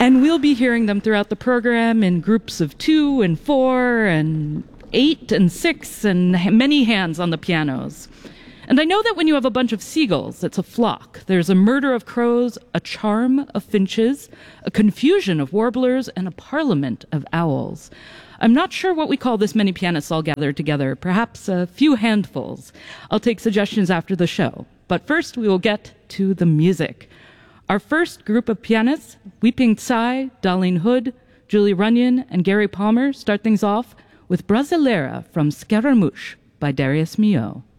And we'll be hearing them throughout the program in groups of 2 and 4 and 8 and 6 and many hands on the pianos. And I know that when you have a bunch of seagulls, it's a flock. There's a murder of crows, a charm of finches, a confusion of warblers, and a parliament of owls. I'm not sure what we call this many pianists all gathered together, perhaps a few handfuls. I'll take suggestions after the show. But first, we will get to the music. Our first group of pianists, Weeping Tsai, Darlene Hood, Julie Runyon, and Gary Palmer, start things off with Brasileira from Scaramouche by Darius Milhaud.